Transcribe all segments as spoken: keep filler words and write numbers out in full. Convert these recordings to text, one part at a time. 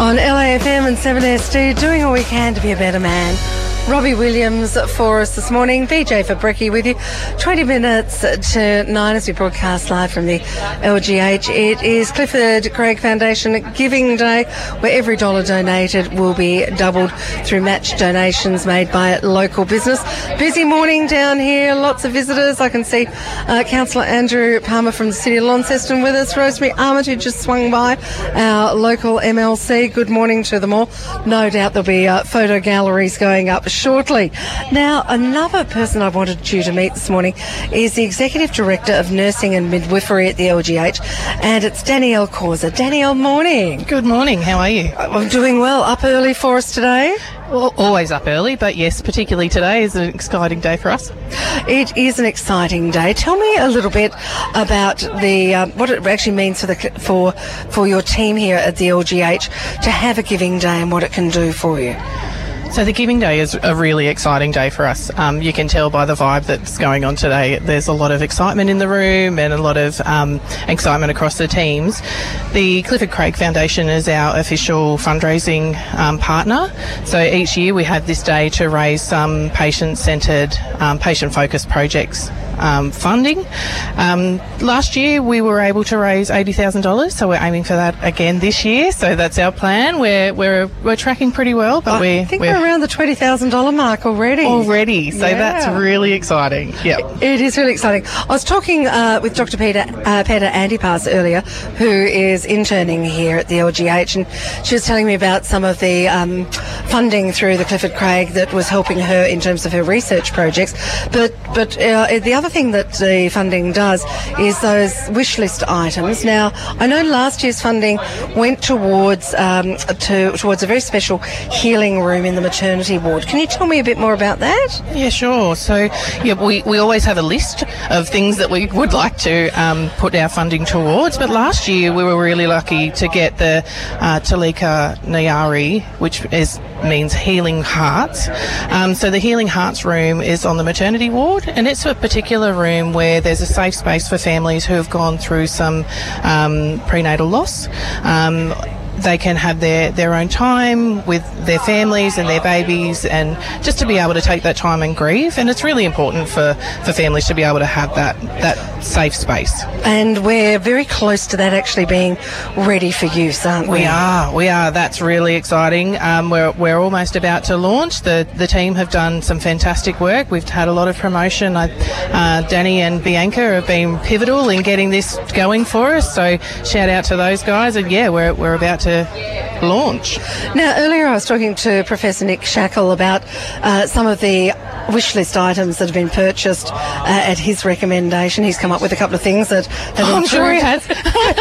On L A F M and seven S D, doing all we can to be a better man. Robbie Williams for us this morning. B J for Brekkie with you. twenty minutes to nine as we broadcast live from the L G H. It is Clifford Craig Foundation Giving Day, where every dollar donated will be doubled through match donations made by local business. Busy morning down here. Lots of visitors. I can see uh, Councillor Andrew Palmer from the City of Launceston with us. Rosemary Armitage just swung by, our local M L C. Good morning to them all. No doubt there'll be uh, photo galleries going up shortly. Now, another person I wanted you to meet this morning is the Executive Director of Nursing and Midwifery at the L G H, and it's Danielle Causa. Danielle, morning. Good morning. How are you? I'm doing well. Up early for us today? Well, always up early, but yes, particularly today is an exciting day for us. It is an exciting day. Tell me a little bit about the um, what it actually means for the for for your team here at the L G H to have a giving day and what it can do for you. So the Giving Day is a really exciting day for us. Um, you can tell by the vibe that's going on today. There's a lot of excitement in the room and a lot of um, excitement across the teams. The Clifford Craig Foundation is our official fundraising um, partner. So each year we have this day to raise some patient-centred, um, patient-focused projects Um, funding. Um, last year we were able to raise eighty thousand dollars, so we're aiming for that again this year. So that's our plan. We're we're we're tracking pretty well, but I we're, think we're we're around the twenty thousand dollars mark already. Already, so yeah. that's really exciting. Yep. It is really exciting. I was talking uh, with Doctor Peter uh, Peter Antipas earlier, who is interning here at the L G H, and she was telling me about some of the um, funding through the Clifford Craig that was helping her in terms of her research projects. But but uh, the other thing that the funding does is those wish list items. Now, I know last year's funding went towards um, to, towards a very special healing room in the maternity ward. Can you tell me a bit more about that? Yeah, sure. So, yeah, we, we always have a list of things that we would like to um, put our funding towards. But last year we were really lucky to get the uh, Talika Nyari, which is means Healing Hearts. Um, so the Healing Hearts room is on the maternity ward, and it's a particular room where there's a safe space for families who have gone through some um, prenatal loss. Um, they can have their, their own time with their families and their babies, and just to be able to take that time and grieve. And it's really important for, for families to be able to have that, that safe space. And we're very close to that actually being ready for use, aren't we? We are, we are. That's really exciting. Um, we're, we're almost about to launch. The, the team have done some fantastic work. We've had a lot of promotion. I, uh, Danny and Bianca have been pivotal in getting this going for us. So shout out to those guys. And yeah, we're, we're about to launch. Now, earlier I was talking to Professor Nick Shackle about uh, some of the wish list items that have been purchased uh, at his recommendation. He's come up with a couple of things that have oh, I'm sure he has.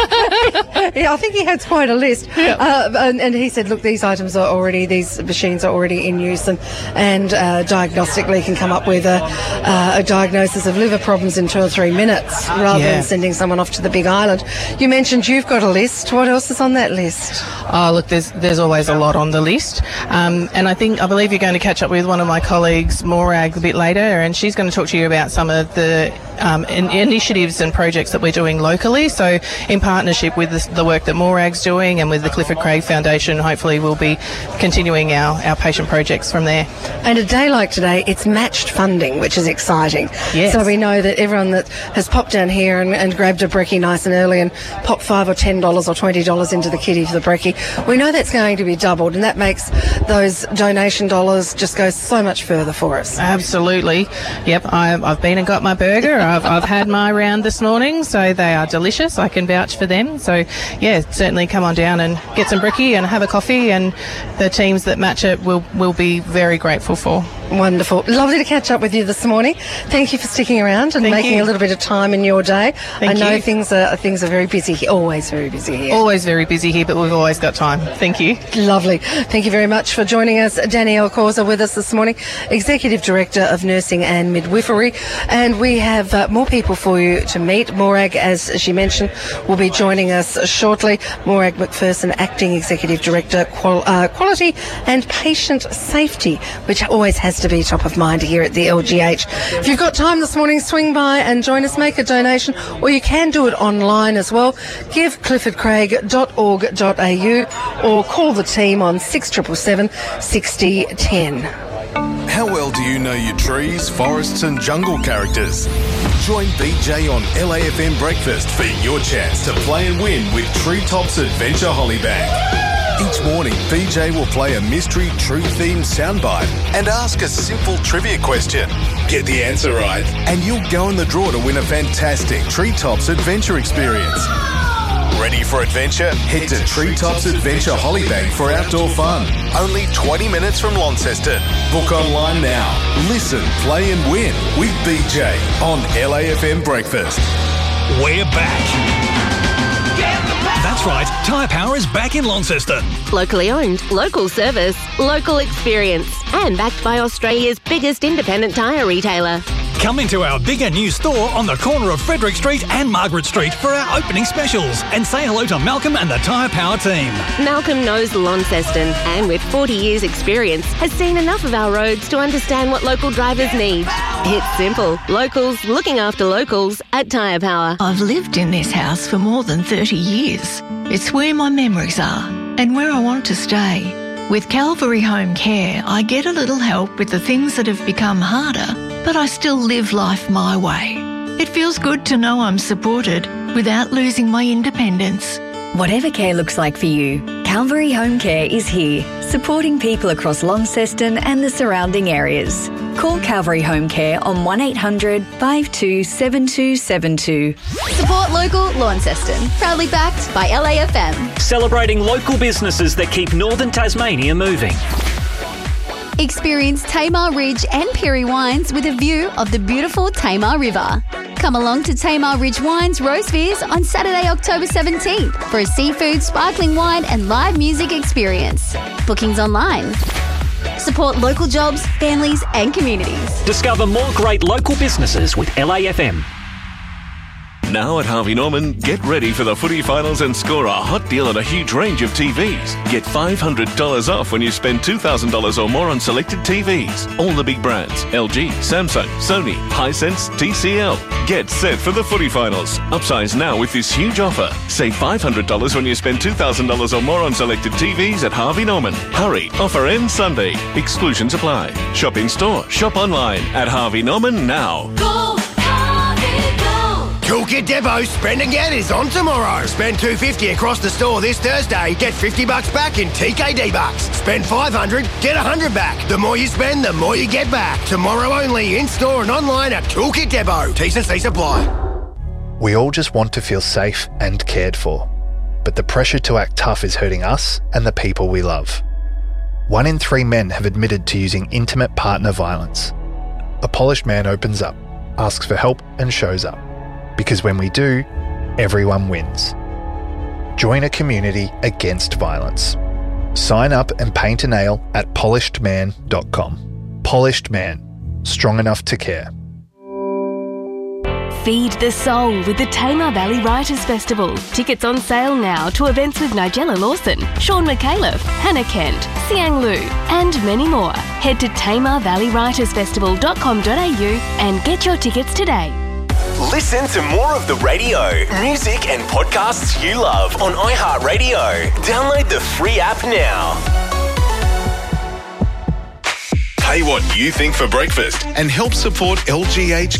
Yeah, I think he has quite a list. Yeah. Uh, and, and he said, look, these items are already, these machines are already in use, and, and uh, diagnostically can come up with a, uh, a diagnosis of liver problems in two or three minutes rather yeah. than sending someone off to the Big Island. You mentioned you've got a list. What else is on that list? Oh, look, there's there's always a lot on the list. Um, and I think, I believe you're going to catch up with one of my colleagues, Morag, a bit later, and she's going to talk to you about some of the um, in, initiatives and projects that we're doing locally. So in partnership with the, the work that Morag's doing and with the Clifford Craig Foundation, hopefully we'll be continuing our, our patient projects from there. And a day like today, it's matched funding, which is exciting. Yes. So we know that everyone that has popped down here and, and grabbed a brekkie nice and early and popped five or ten dollars or twenty dollars into the kitty for the brekkie, we know that's going to be doubled, and that makes those donation dollars just go so much further for us. Absolutely. Yep, I've, I've been and got my burger. I've, I've had my round this morning, so they are delicious. I can vouch for them. So, yeah, certainly come on down and get some brekkie and have a coffee, and the teams that match it will, will be very grateful for. Wonderful. Lovely to catch up with you this morning. Thank you for sticking around and Thank making you. a little bit of time in your day. Thank I know you. things are things are very busy here, always very busy here. Always very busy here, but we've always got time. Thank you. Lovely. Thank you very much for joining us. Danielle Causa with us this morning, Executive Director of Nursing and Midwifery. And we have uh, more people for you to meet. Morag, as she mentioned, will be joining us shortly. Morag McPherson, Acting Executive Director, Qual- uh, Quality and Patient Safety, which always has to be top of mind here at the L G H. If you've got time this morning, swing by and join us, make a donation, or you can do it online as well. Give clifford craig dot org dot a u or call the team on six seven seven, six zero one zero. How well do you know your trees, forests and jungle characters? Join B J on L A F M Breakfast for your chance to play and win with Treetops Adventure Hollybag. Each morning, B J will play a mystery tree-themed soundbite and ask a simple trivia question. Get the answer right, and you'll go in the draw to win a fantastic Treetops Adventure experience. Ready for adventure? Head to Treetops Adventure Hollybag for outdoor fun. Only twenty minutes from Launceston. Book online now. Listen, play and win with B J on L A F M Breakfast. We're back. That's right, Tyre Power is back in Launceston. Locally owned, local service, local experience, and backed by Australia's biggest independent tyre retailer. Come into our bigger new store on the corner of Frederick Street and Margaret Street for our opening specials and say hello to Malcolm and the Tyre Power team. Malcolm knows Launceston and with forty years experience has seen enough of our roads to understand what local drivers need. It's simple. Locals looking after locals at Tyre Power. I've lived in this house for more than thirty years. It's where my memories are and where I want to stay. With Calvary Home Care, I get a little help with the things that have become harder, but I still live life my way. It feels good to know I'm supported without losing my independence. Whatever care looks like for you, Calvary Home Care is here, supporting people across Launceston and the surrounding areas. Call Calvary Home Care on one eight hundred, five two seven two seven two. Support local Launceston. Proudly backed by L A F M. Celebrating local businesses that keep northern Tasmania moving. Experience Tamar Ridge and Perry Wines with a view of the beautiful Tamar River. Come along to Tamar Ridge Wines Rose Fairs on Saturday, October seventeenth for a seafood, sparkling wine and live music experience. Bookings online. Support local jobs, families and communities. Discover more great local businesses with L A F M. Now at Harvey Norman, get ready for the footy finals and score a hot deal on a huge range of T Vs. Get five hundred dollars off when you spend two thousand dollars or more on selected T Vs. All the big brands, L G, Samsung, Sony, Hisense, T C L. Get set for the footy finals. Upsize now with this huge offer. Save five hundred dollars when you spend two thousand dollars or more on selected T Vs at Harvey Norman. Hurry, offer ends Sunday. Exclusions apply. Shop in store, shop online at Harvey Norman now. Go! Toolkit Depot Spend and Get is on tomorrow. Spend two hundred fifty dollars across the store this Thursday. Get fifty bucks back in T K D bucks. Spend five hundred dollars, get one hundred dollars back. The more you spend, the more you get back. Tomorrow only, in-store and online at Toolkit Depot. T's and C's apply. We all just want to feel safe and cared for. But the pressure to act tough is hurting us and the people we love. One in three men have admitted to using intimate partner violence. A polished man opens up, asks for help and shows up. Because when we do, everyone wins. Join a community against violence. Sign up and paint a nail at polished man dot com. Polished Man. Strong enough to care. Feed the soul with the Tamar Valley Writers Festival. Tickets on sale now to events with Nigella Lawson, Sean McAuliffe, Hannah Kent, Siang Lu, and many more. Head to tamar valley writers festival dot com dot a u and get your tickets today. Listen to more of the radio, music and podcasts you love on iHeartRadio. Download the free app now. Pay what you think for breakfast and help support L G H